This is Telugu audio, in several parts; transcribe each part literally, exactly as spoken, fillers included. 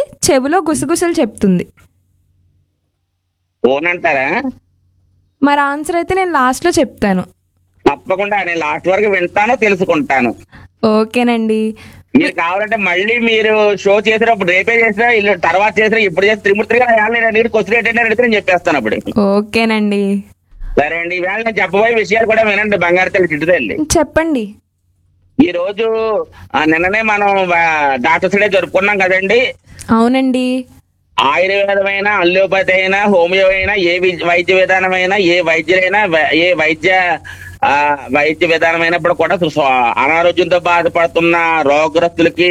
చెవిలో గుసగుసలు చెప్తుంది. ఫోన్ అంటారా? మరి ఆన్సర్ అయితే నేను లాస్ట్లో చెప్తాను. తప్పకుండా నేను లాస్ట్ వరకు వింటాను, తెలుసుకుంటాను. ఓకేనండి. మీరు కావాలంటే మళ్ళీ మీరు షో చేసినప్పుడు రేపే చేసినా ఇల్లు తర్వాత చేసినా ఇప్పుడు చేసి త్రిమూర్తి గారు క్వశ్చన్ ఏంటంటే అడిగితే నేను చెప్పేస్తాను అప్పుడు. ఓకేనండి. సరే అండి, ఈవేళ నేను చెప్పబోయే విషయాలు కూడా వినండి బంగారు తల్లి చిట్టు తల్లి. చెప్పండి. ఈ రోజు ఆ, నిన్ననే మనం డాక్టర్స్ డే జరుపుకున్నాం కదండి. అవునండి. ఆయుర్వేదమైన, అల్లోపతి అయినా, హోమియో అయినా, ఏ వి- వైద్య విధానమైనా, ఏ వైద్యులైనా, వ- ఏ వైద్య ఆ వైద్య విధానమైనప్పుడు కూడా స్వ- అనారోగ్యంతో బాధపడుతున్న రోగగ్రస్తులకి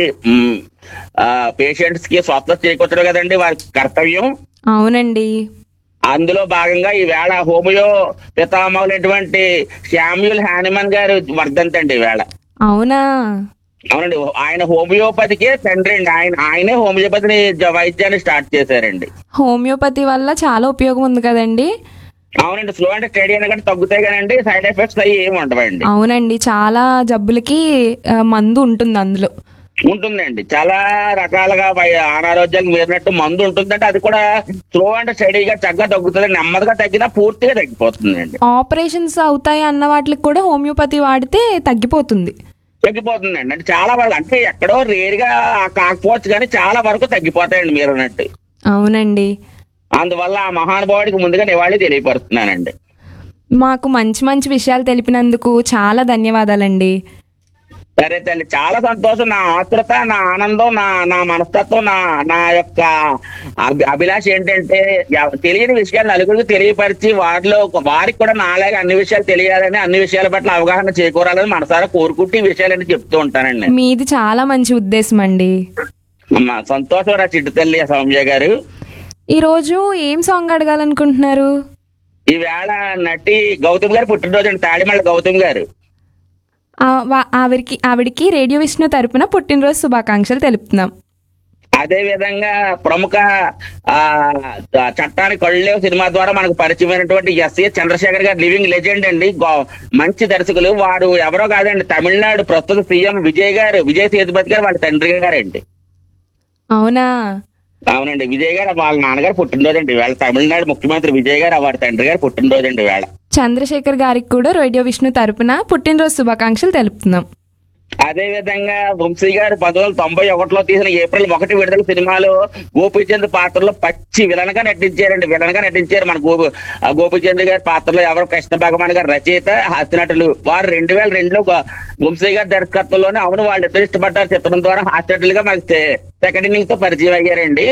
పేషెంట్స్ కి స్వస్థత చేకూర్చడం కదండి వారి కర్తవ్యం. అవునండి. అందులో భాగంగా ఈ వేళ హోమియో పితామహులైనటువంటి శామ్యూల్ హానిమన్ గారు వర్ధంతి అండి ఈ వేళ. అవునా? అవునండి, ఆయన హోమియోపతికే తండ్రి అండి. ఆయన ఆయనే హోమియోపతిని జ- వైద్యాన్ని స్టార్ట్ చేశారండి. హోమియోపతి వల్ల చాలా ఉపయోగం ఉంది కదండి. అవునండి, స్లో అంటే స్టడీ అనేది తగ్గుతాయి కదండి, సైడ్ ఎఫెక్ట్స్ అవి ఏమి ఉండవండి. అవునండి, చాలా జబ్బులకి ఆ, మందు ఉంటుంది అందులో. ఉంటుందండి, చాలా రకాలుగా వై- అనారోగ్యాలకు మీరినట్టు మందు ఉంటుందంటే అది కూడా స్లో అంటే స్టడీగా చక్కగా తగ్గుతుంది. నెమ్మదిగా తగ్గినా పూర్తిగా తగ్గిపోతుందండి. ఆపరేషన్స్ అవుతాయి అన్న వాటికి కూడా హోమియోపతి వాడితే తగ్గిపోతుంది. తగ్గిపోతుందండి. అంటే చాలా వరకు, అంటే ఎక్కడో రేరుగా కాకపోవచ్చు కానీ చాలా వరకు తగ్గిపోతాయండి మీరు అన్నట్టు. అవునండి. అందువల్ల ఆ మహానుభావుడికి ముందుగా నివాళి తెలియపరుస్తున్నానండి. మాకు మంచి మంచి విషయాలు తెలిపినందుకు చాలా ధన్యవాదాలండి. సరే తల్లి, చాలా సంతోషం. నా ఆతృత, నా ఆనందం, నా నా మనస్తత్వం, నా నా యొక్క అభి- అభిలాష ఏంటంటే ఎవ- తెలియని విషయాలు నలుగురికి తెలియపరిచి వారిలో ఒక- వారికి కూడా నాలాగే అన్ని విషయాలు తెలియాలని, అన్ని విషయాల పట్ల అవగాహన చేకూరాలని మనసారా కోరుకుంటూ ఈ విషయాలని చెప్తూ ఉంటానండి. మీది చాలా మంచి ఉద్దేశం అండి. అమ్మా సంతోషం రా చిట్టు తల్లి సౌమ్య గారు. ఈరోజు ఏం సాంగ్ అడగాలనుకుంటున్నారు? ఈవేళ నటి గౌతమ్ గారు పుట్టినరోజు అండి, తాడిమళ్ళ గౌతమ్ గారు. ఆ, వా- ఆవిడికి ఆవిడికి రేడియో విష్ణు తరపున పుట్టినరోజు శుభాకాంక్షలు తెలుపుతున్నాం. అదే విధంగా ప్రముఖ ఆ చట్టానికి కళ్ళేవు సినిమా ద్వారా మనకు పరిచయమైనటువంటి ఎస్ఏ చంద్రశేఖర్ గారు లివింగ్ లెజెండ్ అండి, గో- మంచి దర్శకులు. వారు ఎవరో కాదండి, తమిళనాడు ప్రస్తుత సీఎం విజయ్ గారు, విజయ్ సేతుపతి గారు వాళ్ళ తండ్రి గారండి. అవునా? అవునండి, విజయ్ గారు వాళ్ళ నాన్నగారు పుట్టినరోజు అండి వేళ. తమిళనాడు ముఖ్యమంత్రి విజయ్ గారు వారి తండ్రి గారు పుట్టినరోజు అండి వేళ. చంద్రశేఖర్ గారికి కూడా రేడియో విష్ణు తరపున పుట్టినరోజు శుభాకాంక్షలు తెలుపుతున్నాం. అదే విధంగా వంశీ గారు పంతొమ్మిది వందల తొంభై ఒకటిలో తీసిన ఏప్రిల్ ఒకటి విడుదల సినిమాలో గోపీచంద్ పాత్రలో పచ్చి విలన్ గా నటించారండి. విలన్ గా నటించారు మన గోపి ఆ గోపీచంద్ గారి పాత్రలో ఎవరు కృష్ణ భగవాన్ గారు రచయిత, హాస్యనటులు. వారు రెండు వేల రెండులో వంశీ గారి దర్శకత్వంలోనే అవును వాళ్ళు ఇద్దరు ఇష్టపడ్డారు చిత్రం ద్వారా హాస్యనటులుగా మనకి సెకండ్ ఇన్నింగ్స్ తో పరిచయం అయ్యారండి.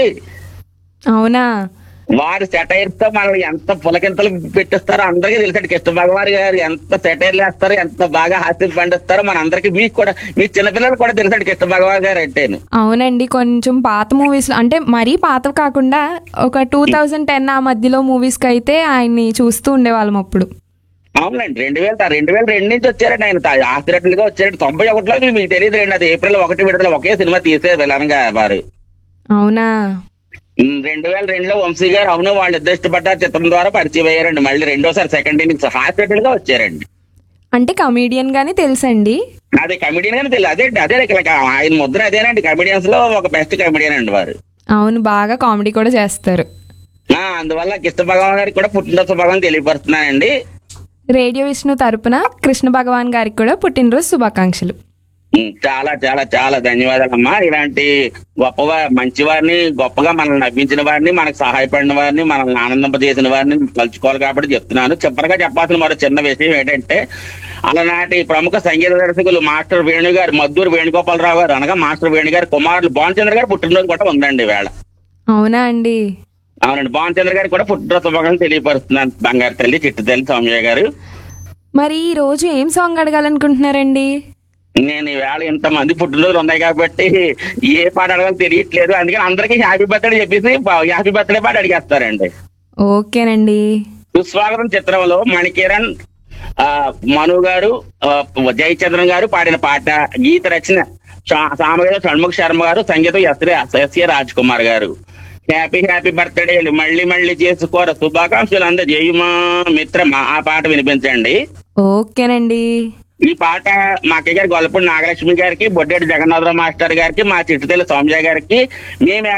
అవునా? వారి సెటైర్స్ తో మనల్ని ఎంత పులకింతలు పెట్టిస్తారో అందరికీ తెలుసండి. కృష్ణ భగవాన్ గారు ఎంత సెటైర్లు వేస్తారో, ఎంత బాగా హాస్యం పండిస్తారో మన అందరికి, మీకు కూడా, మీ చిన్నపిల్లలు కూడా తెలుసండి కృష్ణ భగవాన్ గారు అంటేను. అవునండి, కొంచెం పాత మూవీస్ అంటే మరీ పాతవి కాకుండా ఒక టూ థౌజండ్ టెన్ ఆ మధ్యలో మూవీస్కి అయితే ఆయన్ని చూస్తూ ఉండేవాళ్ళం అప్పుడు. అవునండి, రెండు వేల రెండు వేల రెండు నుంచి వచ్చారండి ఆయన హాస్యనటులుగా వచ్చారండి. తొంభై ఒకటిలో మీకు తెలియదు రండి, అది ఏప్రిల్ ఒకటి విడుదల ఒకే సినిమా తీసేది విలన్గా వారు. అవునా? ఉమ్, రెండు వేల రెండులో వంశీ గారు అవును వాళ్ళు ఇద్దరు ఇష్టపడ్డారు చిత్రం ద్వారా పరిచయం అయ్యారండి. మళ్ళీ రెండోసారి సెకండ్ ఇన్నింగ్స్ హాస్యనటులుగా వచ్చారండి. అంటే కమీడియన్ గానీ తెలుసండి. అదే కమెడియన్ గానే తెలియదు, అదే అదే ఇక ఆయన ముద్ర అదేనండి, కమెడియన్స్ లో ఒక బెస్ట్ కమెడియన్ అండి వారు. అవును, బాగా కామెడీ కూడా చేస్తారు. ఆ అందువల్ల కృష్ణ భగవాన్ గారికి కూడా పుట్టినరోజు శుభాకాంక్షలు తెలియపరుస్తున్నానండి. రేడియో విష్ణు తరపున కృష్ణ భగవాన్ గారికి కూడా పుట్టినరోజు శుభాకాంక్షలు. ఉమ్, చాలా చాలా చాలా ధన్యవాదాలమ్మా. ఇలాంటి గొప్పగా మంచి వారిని, గొప్పగా మనల్ని నవ్వించిన వారిని, మనకు సహాయపడిన వారిని, మనల్ని ఆనందింపజేసిన వారిని కలుసుకోవాలి కాబట్టి చెప్తున్నాను. చివరిగా చెప్పాల్సిన మరో చిన్న విషయం ఏంటంటే, అలనాటి ప్రముఖ సంగీత దర్శకులు మాస్టర్ వేణు గారు, మద్దూరు వేణుగోపాలరావు గారు అనగా మాస్టర్ వేణు గారి కుమారులు భానుచంద్ర గారు పుట్టినరోజు కూడా ఉందండి వేళ. అవునా అండి? అవునండి, భానుచంద్ర గారికి కూడా పుట్టినరోజు శుభాకాంక్షలు తెలియపరుస్తున్నాను బంగారు తల్లి చిట్టు తల్లి సౌమ్య గారు. మరి ఈ రోజు ఏం సాంగ్ అడగాలనుకుంటున్నారండి? నేను ఈవేళ ఇంతమంది పుట్టినరోజులు ఉన్నాయి కాబట్టి ఏ పాట అడగాలో తెలియట్లేదు, అందుకని అందరికీ హ్యాపీ బర్త్డే చెప్పేసి హ్యాపీ బర్త్డే పాట అడిగేస్తారండి. ఓకేనండి. సుస్వాగతం చిత్రంలో మణికిరణ్, ఆ మను గారు, ఆ, జయచంద్రన్ గారు పాడిన పాట. గీత రచన సా- సామవేద షణ్ముఖ శర్మ గారు, సంగీతం ఎస్ ఎస్ఏ రాజ్ కుమార్ గారు. హ్యాపీ హ్యాపీ బర్త్డే మళ్ళీ మళ్ళీ చేసుకోర శుభాకాంక్షలు అందజేయుమా మిత్రమా ఆ పాట వినిపించండి. ఓకేనండి. ఈ పాట మా అక్కయ్య గారి గొల్లపూడి నాగలక్ష్మి గారికి, బొడ్డేటి జగన్నాథరావు మాస్టర్ గారికి, మా చిట్టుతల్లి సౌమ్య గారికి, మేము